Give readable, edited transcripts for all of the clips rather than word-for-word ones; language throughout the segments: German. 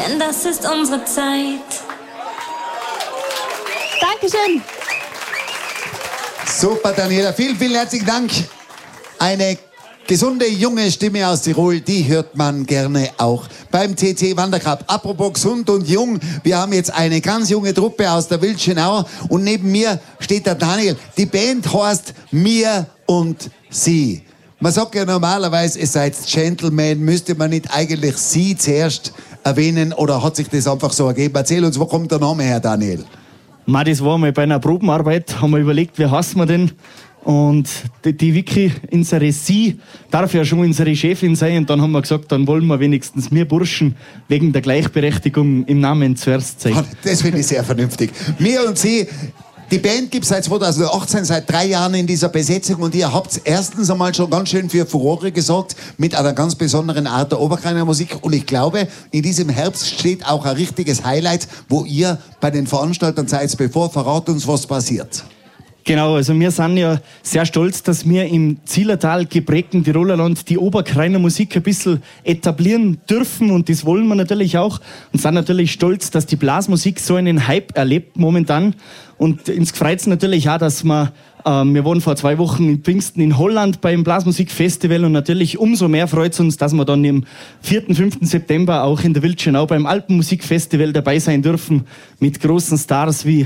denn das ist unsere Zeit. Dankeschön. Super, Daniela. Vielen, vielen herzlichen Dank. Eine gesunde, junge Stimme aus Tirol, die hört man gerne auch beim TT Wandercup. Apropos gesund und jung, wir haben jetzt eine ganz junge Truppe aus der Wildschönau und neben mir steht der Daniel. Die Band heißt Mir und Sie. Man sagt ja normalerweise, ihr seid Gentleman, müsste man nicht eigentlich Sie zuerst erwähnen oder hat sich das einfach so ergeben? Erzähl uns, wo kommt der Name her, Daniel? Das war mal bei einer Probenarbeit, haben wir überlegt, wie heißen wir denn? Und die Vicky, unsere Sie, darf ja schon unsere Chefin sein. Und dann haben wir gesagt, dann wollen wir wenigstens wir Burschen wegen der Gleichberechtigung im Namen zuerst sein. Das finde ich sehr vernünftig. Mir und Sie, die Band gibt es seit 2018, seit 3 Jahren in dieser Besetzung. Und ihr habt erstens einmal schon ganz schön für Furore gesorgt mit einer ganz besonderen Art der Oberkreiner Musik. Und ich glaube, in diesem Herbst steht auch ein richtiges Highlight, wo ihr bei den Veranstaltern seid. Bevor, verrat uns, was passiert. Genau, also wir sind ja sehr stolz, dass wir im Zillertal geprägten Tiroler Land die Oberkreiner Musik ein bisschen etablieren dürfen und das wollen wir natürlich auch und sind natürlich stolz, dass die Blasmusik so einen Hype erlebt momentan und uns freut es natürlich auch, dass wir waren vor 2 Wochen in Pfingsten in Holland beim Blasmusikfestival und natürlich umso mehr freut es uns, dass wir dann am 4. und 5. September auch in der Wildschönau beim Alpenmusikfestival dabei sein dürfen mit großen Stars wie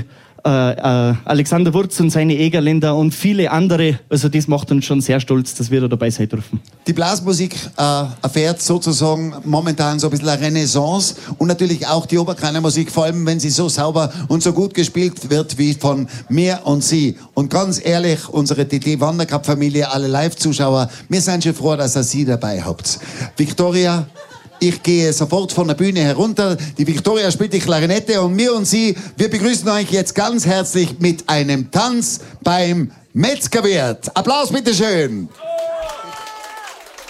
Alexander Wurz und seine Egerländer und viele andere. Also das macht uns schon sehr stolz, dass wir da dabei sein dürfen. Die Blasmusik erfährt sozusagen momentan so ein bisschen eine Renaissance und natürlich auch die Oberkreiner Musik, vor allem wenn sie so sauber und so gut gespielt wird wie von Mir und Sie. Und ganz ehrlich, unsere TT Wandercup-Familie, alle Live-Zuschauer, wir sind schon froh, dass ihr Sie dabei habt. Victoria, ich gehe sofort von der Bühne herunter. Die Victoria spielt die Klarinette und mir und Sie, wir begrüßen euch jetzt ganz herzlich mit einem Tanz beim Metzgerwirt. Applaus bitteschön.